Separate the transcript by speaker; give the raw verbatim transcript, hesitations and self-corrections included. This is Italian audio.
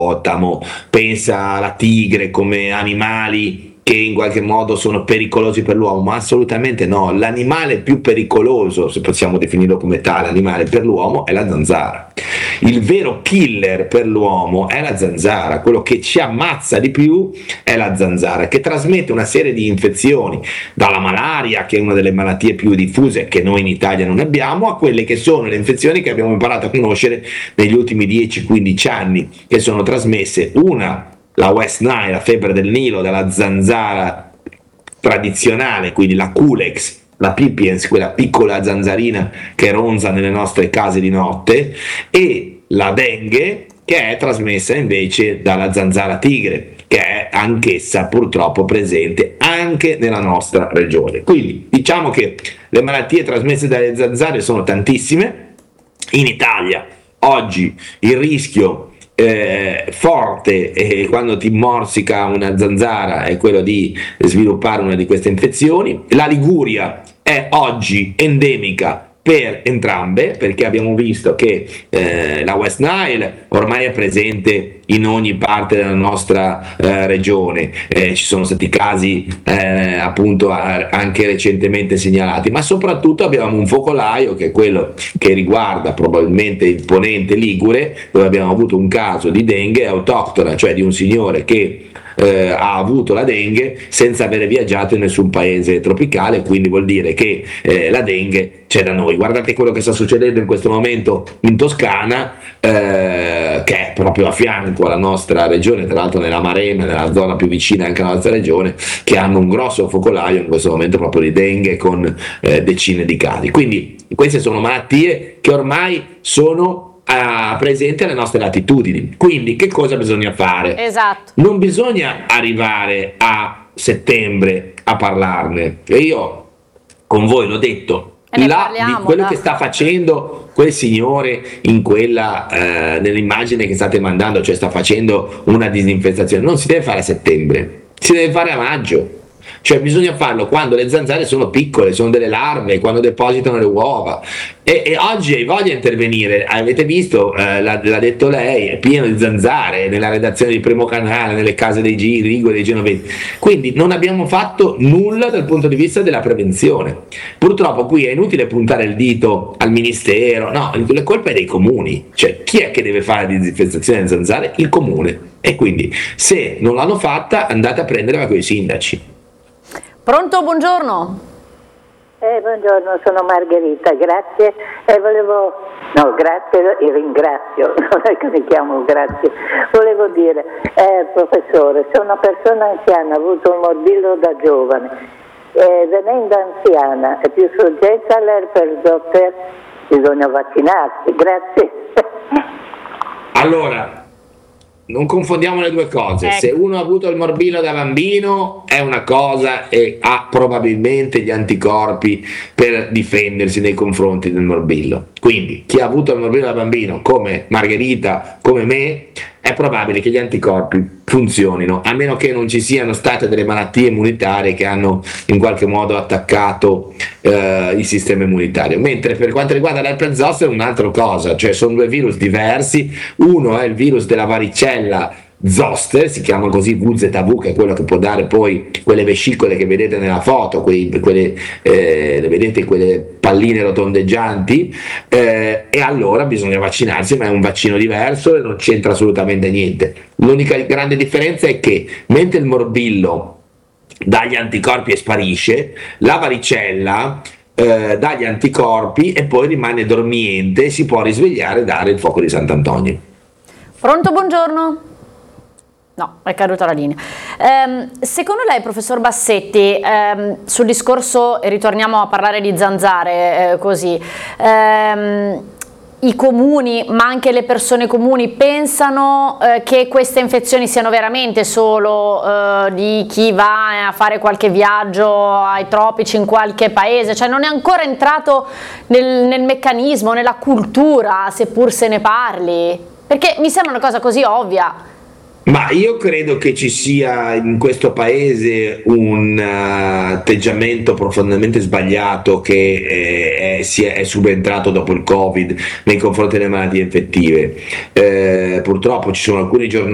Speaker 1: ippopotamo, pensa alla tigre come animali che in qualche modo sono pericolosi per l'uomo, ma assolutamente no. L'animale più pericoloso, se possiamo definirlo come tale, animale per l'uomo, è la zanzara. Il vero killer per l'uomo è la zanzara, quello che ci ammazza di più è la zanzara, che trasmette una serie di infezioni, dalla malaria, che è una delle malattie più diffuse che noi in Italia non abbiamo, a quelle che sono le infezioni che abbiamo imparato a conoscere negli ultimi dieci quindici anni, che sono trasmesse, una, la West Nile, la febbre del Nilo, dalla zanzara tradizionale, quindi la Culex, la pipiens, quella piccola zanzarina che ronza nelle nostre case di notte, e la dengue, che è trasmessa invece dalla zanzara tigre, che è anch'essa purtroppo presente anche nella nostra regione. Quindi diciamo che le malattie trasmesse dalle zanzare sono tantissime. In Italia oggi il rischio Eh, forte eh, quando ti morsica una zanzara è quello di sviluppare una di queste infezioni. La Liguria è oggi endemica per entrambe, perché abbiamo visto che eh, la West Nile ormai è presente in ogni parte della nostra eh, regione, eh, ci sono stati casi eh, appunto anche recentemente segnalati, ma soprattutto abbiamo un focolaio che è quello che riguarda probabilmente il ponente ligure, dove abbiamo avuto un caso di dengue autoctona, cioè di un signore che Eh, ha avuto la dengue senza avere viaggiato in nessun paese tropicale, quindi vuol dire che eh, la dengue c'è da noi. Guardate quello che sta succedendo in questo momento in Toscana, eh, che è proprio a fianco alla nostra regione, tra l'altro nella Maremma, nella zona più vicina anche alla nostra regione, che hanno un grosso focolaio in questo momento proprio di dengue con eh, decine di casi. Quindi queste sono malattie che ormai sono Uh, presente alle nostre latitudini. Quindi che cosa bisogna fare?
Speaker 2: Esatto.
Speaker 1: Non bisogna arrivare a settembre a parlarne, e io con voi l'ho detto, la,
Speaker 2: parliamo,
Speaker 1: di quello
Speaker 2: da.
Speaker 1: che sta facendo quel signore in quella eh, nell'immagine che state mandando, cioè sta facendo una disinfestazione, non si deve fare a settembre, si deve fare a maggio. Cioè bisogna farlo quando le zanzare sono piccole, sono delle larve, quando depositano le uova, e, e oggi hai voglia di intervenire. Avete visto, eh, l'ha, l'ha detto lei, è pieno di zanzare nella redazione di Primo Canale, nelle case dei Liguri, dei Genovesi, quindi non abbiamo fatto nulla dal punto di vista della prevenzione. Purtroppo qui è inutile puntare il dito al ministero, no, le colpe è dei comuni, cioè chi è che deve fare la disinfestazione delle zanzare? Il comune, e quindi se non l'hanno fatta andate a prenderla con i sindaci.
Speaker 2: Pronto, buongiorno.
Speaker 3: Eh, buongiorno, sono Margherita, grazie. E eh, volevo, no, grazie e ringrazio, non è che mi chiamo grazie. Volevo dire, eh, professore, sono una persona anziana, ho avuto un morbillo da giovane. Eh, venendo anziana è più soggetta all'herpes zoster, bisogna vaccinarsi, grazie.
Speaker 1: Allora, non confondiamo le due cose.
Speaker 2: Ecco.
Speaker 1: Se uno ha avuto il morbillo da bambino è una cosa e ha probabilmente gli anticorpi per difendersi nei confronti del morbillo. Quindi chi ha avuto il morbillo da bambino, come Margherita, come me, è probabile che gli anticorpi funzionino, a meno che non ci siano state delle malattie immunitarie che hanno in qualche modo attaccato eh, il sistema immunitario. Mentre per quanto riguarda l'herpes zoster è un'altra cosa, cioè sono due virus diversi. Uno è il virus della varicella zoster, si chiama così V Z V, che è quello che può dare poi quelle vescicole che vedete nella foto, quei, quelle, eh, vedete quelle palline rotondeggianti, eh, e allora bisogna vaccinarsi, ma è un vaccino diverso e non c'entra assolutamente niente. L'unica grande differenza è che mentre il morbillo dà gli anticorpi e sparisce, la varicella eh, dà gli anticorpi e poi rimane dormiente e si può risvegliare e dare il fuoco di Sant'Antonio.
Speaker 2: Pronto, buongiorno. No, è caduta la linea. Ehm, secondo lei, professor Bassetti, ehm, sul discorso, e ritorniamo a parlare di zanzare, eh, così, ehm, i comuni, ma anche le persone comuni, pensano eh, che queste infezioni siano veramente solo eh, di chi va a fare qualche viaggio ai tropici in qualche paese? Cioè non è ancora entrato nel, nel meccanismo, nella cultura, seppur se ne parli? Perché mi sembra una cosa così ovvia.
Speaker 1: Ma io credo che ci sia in questo paese un uh, atteggiamento profondamente sbagliato che eh, è, si è, è subentrato dopo il Covid nei confronti delle malattie infettive. Eh, purtroppo ci sono alcuni giornali